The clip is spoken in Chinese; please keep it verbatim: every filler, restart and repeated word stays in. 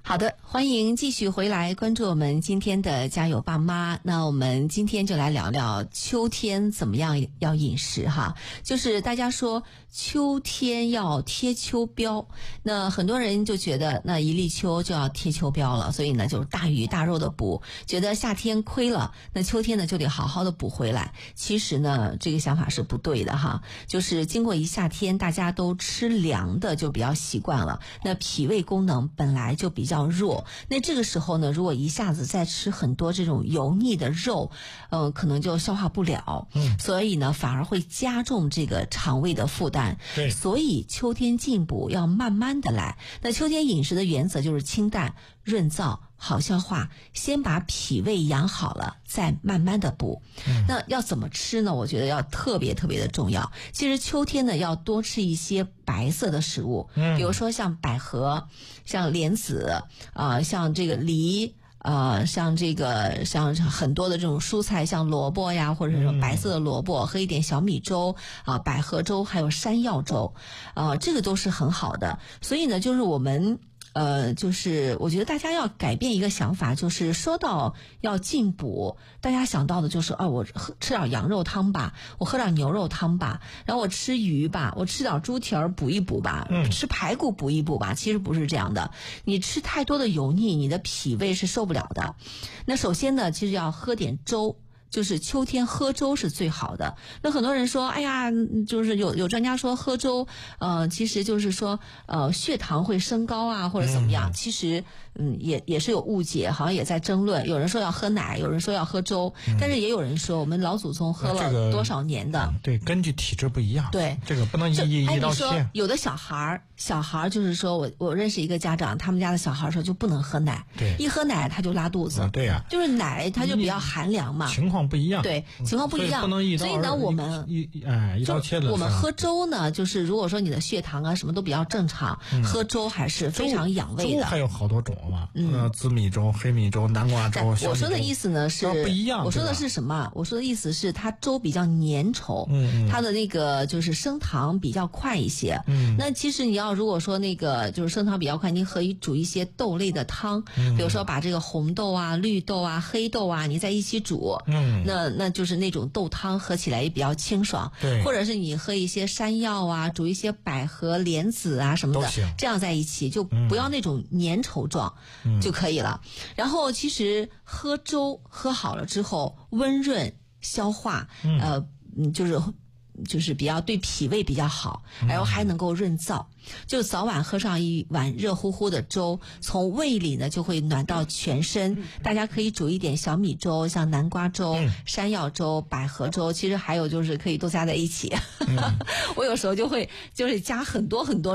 好的，欢迎继续回来关注我们今天的家有爸妈。那我们今天就来聊聊秋天怎么样要饮食哈。就是大家说秋天要贴秋膘，那很多人就觉得那一立秋就要贴秋膘了，所以呢就是大鱼大肉的补，觉得夏天亏了，那秋天呢就得好好的补回来。其实呢这个想法是不对的哈，就是经过一夏天大家都吃凉的就比较习惯了，那脾胃功能本来就比较弱，那这个时候呢如果一下子再吃很多这种油腻的肉，呃可能就消化不了，嗯，所以呢反而会加重这个肠胃的负担。 对， 所以秋天进补要慢慢的来。那秋天饮食的原则就是清淡、润燥、好消化，先把脾胃养好了，再慢慢的补。嗯、那要怎么吃呢？我觉得要特别特别的重要。其实秋天呢要多吃一些白色的食物，嗯，比如说像百合、像莲子啊、呃，像这个梨。呃，像这个像很多的这种蔬菜，像萝卜呀，或者是白色的萝卜，喝一点小米粥啊、呃，百合粥，还有山药粥，啊、呃，这个都是很好的。所以呢，就是我们。呃，就是我觉得大家要改变一个想法，就是说到要进补，大家想到的就是啊，我喝吃点羊肉汤吧，我喝点牛肉汤吧，然后我吃鱼吧，我吃点猪蹄儿补一补吧，嗯，吃排骨补一补吧。其实不是这样的，你吃太多的油腻，你的脾胃是受不了的。那首先呢，其实要喝点粥。就是秋天喝粥是最好的。那很多人说，哎呀，就是有有专家说喝粥，呃，其实就是说，呃，血糖会升高啊，或者怎么样。嗯、其实，嗯，也也是有误解，好像也在争论。有人说要喝奶，有人说要喝粥，嗯、但是也有人说，我们老祖宗喝了多少年的。 这个嗯、对，根据体质不一样。 对， 这个不能一一刀切。 有的小孩儿，小孩儿就是说我我认识一个家长，他们家的小孩说就不能喝奶， 对， 一喝奶他就拉肚子。 嗯、对呀、啊， 就是奶它就比较寒凉嘛。 情况不一样， 对，情况不一样， 所以不能一刀， 所以呢，我们一哎一刀切的。 我们喝粥呢，就是如果说你的血糖啊什么都比较正常，嗯、喝粥还是非常养胃的。 粥还有好多种嘛，嗯，紫米粥、黑米粥、南瓜粥。 我说的意思呢是不一样。 我说的是什么？我说的意思是它粥比较粘稠，嗯，它的那个就是升糖比较快一些。嗯，那其实你要如果说那个就是升糖比较快，你可以煮一些豆类的汤，嗯、比如说把这个红豆啊、绿豆啊、黑豆啊，你在一起煮，嗯，那那就是那种豆汤喝起来也比较清爽。 对， 或者是你喝一些山药啊，煮一些百合、莲子啊什么的，这样在一起就不要那种粘稠状、嗯、就可以了。然后其实喝粥喝好了之后，温润消化，嗯、呃，就是就是比较对脾胃比较好，然后还能够润燥。就早晚喝上一碗热乎乎的粥，从胃里呢就会暖到全身。大家可以煮一点小米粥，像南瓜粥、嗯、山药粥、百合粥，其实还有就是可以都加在一起。嗯、我有时候就会就是加很多很多。